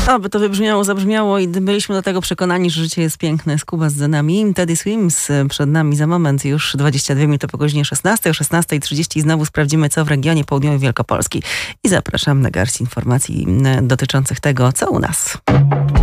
Aby to wybrzmiało, zabrzmiało i byliśmy do tego przekonani, że życie jest piękne. Skuba za nami. Teddy Swims przed nami za moment, już 22 minuty po godzinie 16. O 16:30 znowu sprawdzimy, co w regionie południowej Wielkopolski. I zapraszam na garść informacji dotyczących tego, co u nas.